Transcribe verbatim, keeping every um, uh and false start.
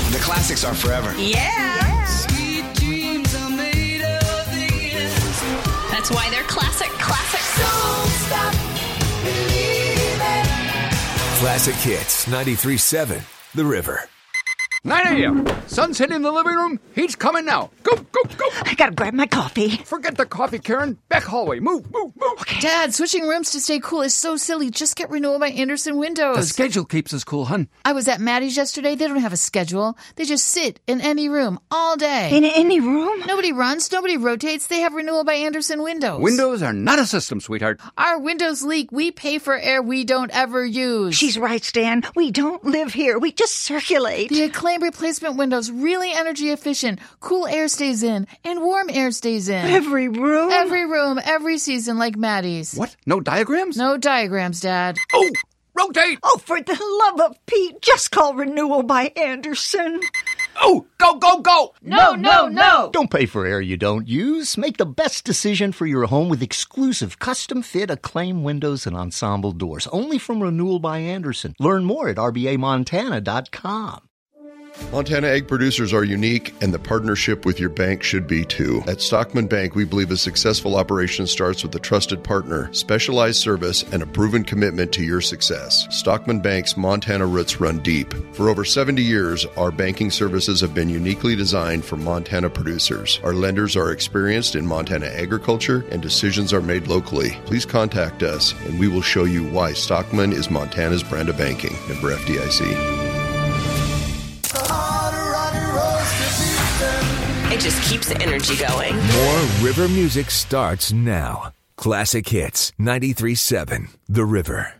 The classics are forever. Yeah. Sweet dreams are made of these. That's why they're classic classics. Don't stop believing. Classic Hits ninety-three point seven, The River. nine a.m. Sun's hitting the living room. Heat's coming now. Go, go, go. I gotta grab my coffee. Forget the coffee, Karen. Back hallway. Move, move, move. Okay. Dad, switching rooms to stay cool is so silly. Just get Renewal by Andersen windows. The schedule keeps us cool, hun. I was at Maddie's yesterday. They don't have a schedule. They just sit in any room all day. In any room? Nobody runs. Nobody rotates. They have Renewal by Andersen windows. Windows are not a system, sweetheart. Our windows leak. We pay for air we don't ever use. She's right, Stan. We don't live here. We just circulate. The Acclaim replacement windows, really energy efficient. Cool air stays in and warm air stays in. Every room? Every room, every season, like Maddie's. What? No diagrams? No diagrams, Dad. Oh, rotate. Oh, for the love of Pete, just call Renewal by Andersen. Oh, go, go, go. No, no, no. Don't pay for air you don't use. Make the best decision for your home with exclusive custom-fit Acclaim windows and ensemble doors. Only from Renewal by Andersen. Learn more at r b a montana dot com. Montana egg producers are unique, and the partnership with your bank should be too. At Stockman Bank, we believe a successful operation starts with a trusted partner, specialized service, and a proven commitment to your success. Stockman Bank's Montana roots run deep. For over seventy years, our banking services have been uniquely designed for Montana producers. Our lenders are experienced in Montana agriculture, and decisions are made locally. Please contact us, and we will show you why Stockman is Montana's brand of banking. Member F D I C. It just keeps the energy going. More River music starts now. Classic Hits ninety-three point seven, The River.